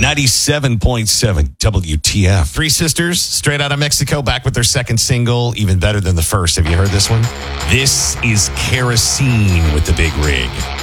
97.7 WTF. Three sisters, straight out of Mexico, back with their second single, even better than the first. Have you heard this one? This is Kerosene with the Big Rig.